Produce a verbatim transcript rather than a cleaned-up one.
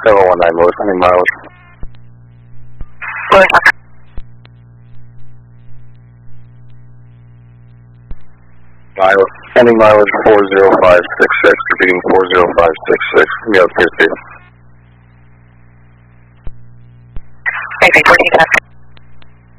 seven one nine Lewis, ending mileage. Lewis, Mileage, ending mileage four zero five six six, repeating four zero five six six, from the outside speed. okay, fourteen,